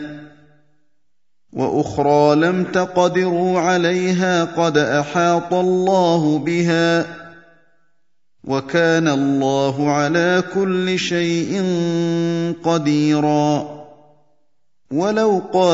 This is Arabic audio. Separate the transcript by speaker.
Speaker 1: وأخرى لم تقدروا عليها قد أحاط الله بها ۚ وكان الله على كل شيء قديرا. ولو قال